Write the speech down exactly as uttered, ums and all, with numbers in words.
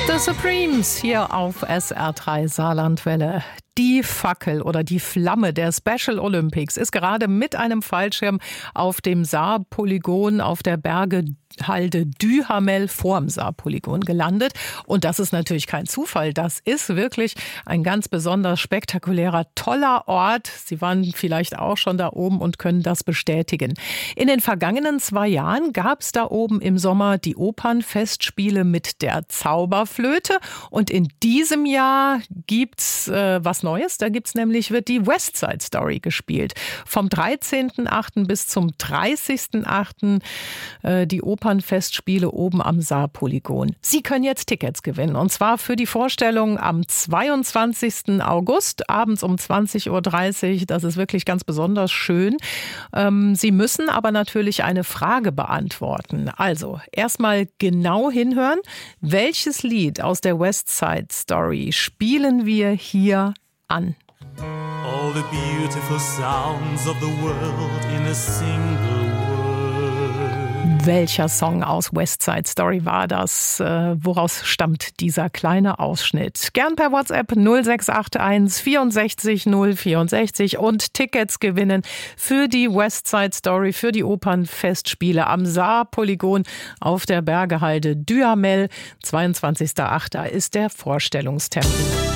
The Supremes hier auf S R drei Saarlandwelle. Die Fackel oder die Flamme der Special Olympics ist gerade mit einem Fallschirm auf dem Saarpolygon auf der Bergehalde Duhamel vorm Saarpolygon gelandet. Und das ist natürlich kein Zufall. Das ist wirklich ein ganz besonders spektakulärer, toller Ort. Sie waren vielleicht auch schon da oben und können das bestätigen. In den vergangenen zwei Jahren gab es da oben im Sommer die Opernfestspiele mit der Zauberflöte. Und in diesem Jahr gibt's äh, was Neues. Da gibt's nämlich, wird die West Side Story gespielt. Vom dreizehnten achten bis zum dreißigsten achten äh, die Opernfestspiele oben am Saarpolygon. Sie können jetzt Tickets gewinnen. Und zwar für die Vorstellung am zweiundzwanzigsten August, abends um zwanzig Uhr dreißig. Das ist wirklich ganz besonders schön. Ähm, Sie müssen aber natürlich eine Frage beantworten. Also, erstmal genau hinhören. Welches Lied aus der West Side Story spielen wir hier an? All the beautiful sounds of the world in a single word. Welcher Song aus West Side Story war das? Äh, woraus stammt dieser kleine Ausschnitt? Gern per WhatsApp null sechs acht eins vierundsechzig null vierundsechzig und Tickets gewinnen für die West Side Story, für die Opernfestspiele am Saarpolygon auf der Bergehalde Duhamel. zweiundzwanzigsten achten ist der Vorstellungstermin.